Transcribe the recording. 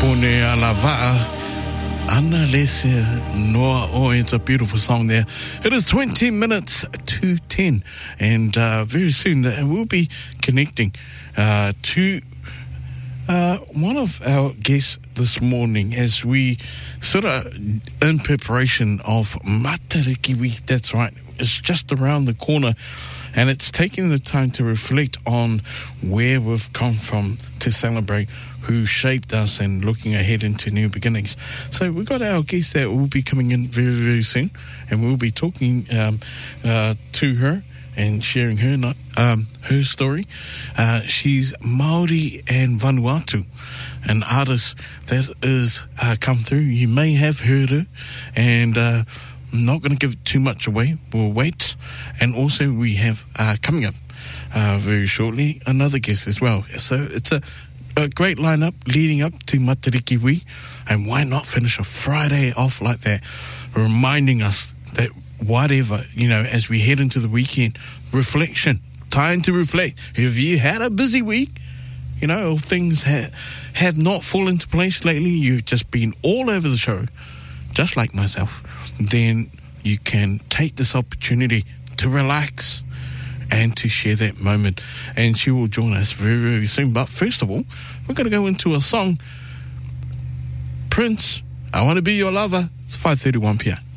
Pone Alava'a Ana Lese Noa. Oh, it's a beautiful song there. It is 20 minutes to 10, and very soon we'll be connecting to one of our guests this morning as we sort of in preparation of Matariki Week. That's right, it's just around the corner, and it's taking the time to reflect on where we've come from to celebrate who shaped us and looking ahead into new beginnings. So we've got our guest that will be coming in very, very soon, and we'll be talking to her and sharing her story. She's Māori and Vanuatu, an artist that is come through. You may have heard her, and I'm not going to give too much away. We'll wait. And also we have coming up very shortly another guest as well. So it's a great lineup leading up to Matariki Week, and why not finish a Friday off like that, reminding us that whatever, as we head into the weekend, reflection, time to reflect. If you had a busy week, or things have not fallen into place lately, you've just been all over the show, just like myself, then you can take this opportunity to relax and to share that moment. And she will join us very, very soon. But first of all, we're going to go into a song. Prince, I Want to Be Your Lover. It's 5:31 p.m.